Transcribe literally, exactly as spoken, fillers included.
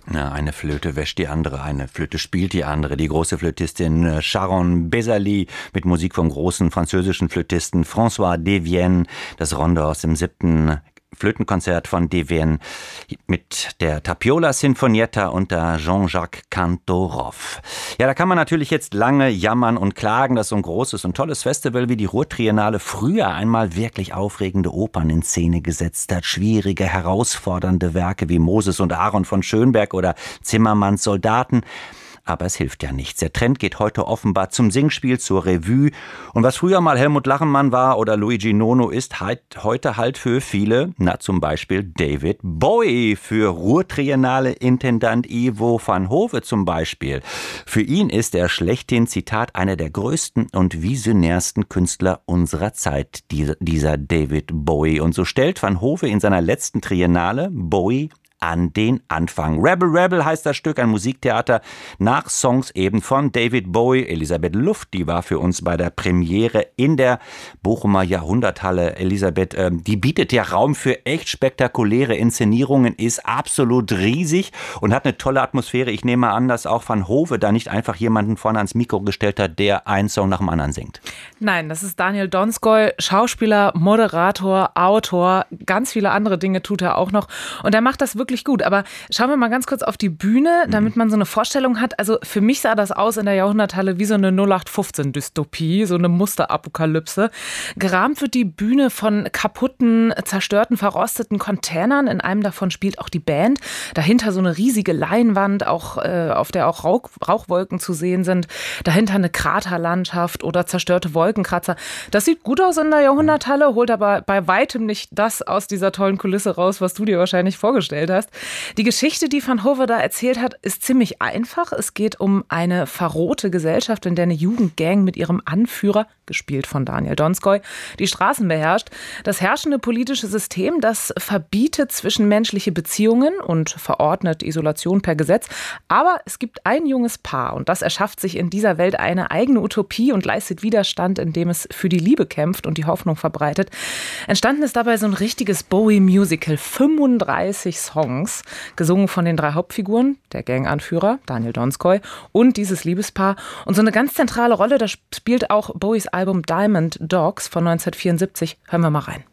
Ja, eine Flöte wäscht die andere, eine Flöte spielt die andere. Die große Flötistin Sharon Bezali mit Musik vom großen französischen Flötisten François Devienne. Das Rondo aus dem siebten Flötenkonzert von Devienne mit der Tapiola Sinfonietta unter Jean-Jacques Kantorov. Ja, da kann man natürlich jetzt lange jammern und klagen, dass so ein großes und tolles Festival wie die Ruhrtriennale früher einmal wirklich aufregende Opern in Szene gesetzt hat. Schwierige, herausfordernde Werke wie Moses und Aaron von Schönberg oder Zimmermanns Soldaten. Aber es hilft ja nichts. Der Trend geht heute offenbar zum Singspiel, zur Revue. Und was früher mal Helmut Lachenmann war oder Luigi Nono, ist halt heute halt für viele, na zum Beispiel David Bowie, für Ruhrtriennale-Intendant Ivo van Hove zum Beispiel. Für ihn ist er schlechthin, Zitat, einer der größten und visionärsten Künstler unserer Zeit, dieser David Bowie. Und so stellt van Hove in seiner letzten Triennale Bowie an den Anfang. Rebel Rebel heißt das Stück, ein Musiktheater nach Songs eben von David Bowie. Elisabeth Luft, die war für uns bei der Premiere in der Bochumer Jahrhunderthalle. Elisabeth, äh, die bietet ja Raum für echt spektakuläre Inszenierungen, ist absolut riesig und hat eine tolle Atmosphäre. Ich nehme an, dass auch Van Hove da nicht einfach jemanden vorne ans Mikro gestellt hat, der einen Song nach dem anderen singt. Nein, das ist Daniel Donskoy, Schauspieler, Moderator, Autor, ganz viele andere Dinge tut er auch noch. Und er macht das wirklich gut, aber schauen wir mal ganz kurz auf die Bühne, damit man so eine Vorstellung hat. Also für mich sah das aus in der Jahrhunderthalle wie so eine null acht fünfzehn Dystopie, so eine Musterapokalypse. Gerahmt wird die Bühne von kaputten, zerstörten, verrosteten Containern. In einem davon spielt auch die Band. Dahinter so eine riesige Leinwand, auch, äh, auf der auch Rauch, Rauchwolken zu sehen sind. Dahinter eine Kraterlandschaft oder zerstörte Wolkenkratzer. Das sieht gut aus in der Jahrhunderthalle, holt aber bei weitem nicht das aus dieser tollen Kulisse raus, was du dir wahrscheinlich vorgestellt hast. Die Geschichte, die Van Hove da erzählt hat, ist ziemlich einfach. Es geht um eine verrohte Gesellschaft, in der eine Jugendgang mit ihrem Anführer, gespielt von Daniel Donskoy, die Straßen beherrscht. Das herrschende politische System, das verbietet zwischenmenschliche Beziehungen und verordnet Isolation per Gesetz. Aber es gibt ein junges Paar und das erschafft sich in dieser Welt eine eigene Utopie und leistet Widerstand, indem es für die Liebe kämpft und die Hoffnung verbreitet. Entstanden ist dabei so ein richtiges Bowie-Musical, fünfunddreißig Songs. Gesungen von den drei Hauptfiguren, der Ganganführer Daniel Donskoy und dieses Liebespaar. Und so eine ganz zentrale Rolle, da spielt auch Bowies Album Diamond Dogs von neunzehnhundertvierundsiebzig. Hören wir mal rein.